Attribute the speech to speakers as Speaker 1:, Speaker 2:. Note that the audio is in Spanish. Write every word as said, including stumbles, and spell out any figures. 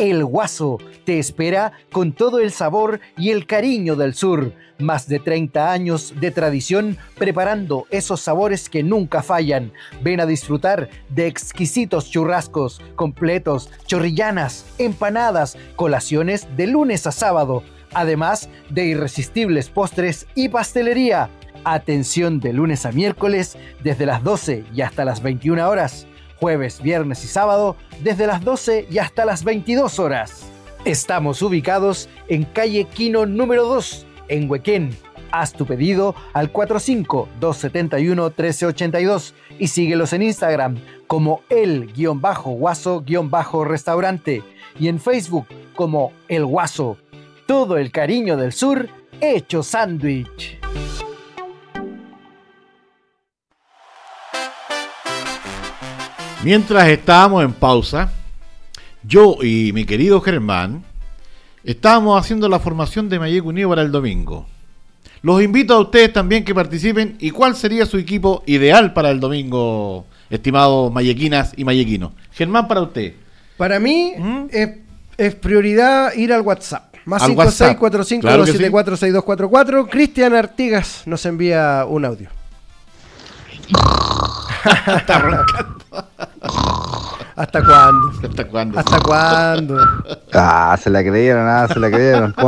Speaker 1: El Guaso te espera con todo el sabor y el cariño del sur. Más de treinta años de tradición preparando esos sabores que nunca fallan. Ven a disfrutar de exquisitos churrascos, completos, chorrillanas, empanadas, colaciones de lunes a sábado. Además de irresistibles postres y pastelería. Atención de lunes a miércoles desde las doce y hasta las veintiuna horas. Jueves, viernes y sábado desde las doce y hasta las veintidós horas. Estamos ubicados en calle Quino número dos, en Huequén. Haz tu pedido al cuatro cinco, dos siete uno, uno tres ocho dos y síguelos en Instagram como el-guaso-restaurante y en Facebook como El Guaso. Todo el cariño del sur hecho sándwich.
Speaker 2: Mientras estábamos en pausa, yo y mi querido Germán estábamos haciendo la formación de Mayeco Unido para el domingo. Los invito a ustedes también que participen. ¿Y cuál sería su equipo ideal para el domingo, estimados mayequinas y mayequinos? Germán, para usted.
Speaker 3: Para mí
Speaker 2: ¿Mm?
Speaker 3: es, es prioridad ir al WhatsApp. Más
Speaker 2: Al
Speaker 3: cinco seis cuatro cinco dos siete
Speaker 2: claro
Speaker 3: cuatro seis dos cuatro cuatro. Cristian Artigas nos envía un audio.
Speaker 2: Está roncando.
Speaker 3: ¿Hasta cuándo?
Speaker 2: ¿Hasta cuándo?
Speaker 3: ¿Hasta cuándo?
Speaker 4: Ah, se la creyeron, ah, se la creyeron.